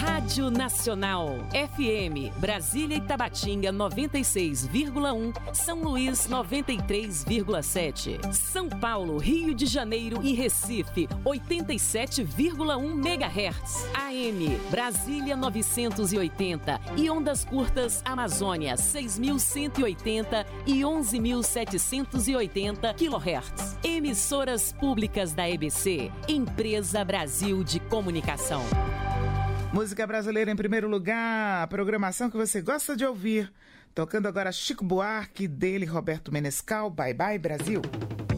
Rádio Nacional, FM, Brasília e Tabatinga 96,1, São Luís 93,7, São Paulo, Rio de Janeiro e Recife 87,1 MHz, AM, Brasília 980 e ondas curtas Amazônia 6.180 e 11.780 kHz. Emissoras públicas da EBC, Empresa Brasil de Comunicação. Música brasileira em primeiro lugar, a programação que você gosta de ouvir. Tocando agora Chico Buarque, dele Roberto Menescal, Bye Bye Brasil.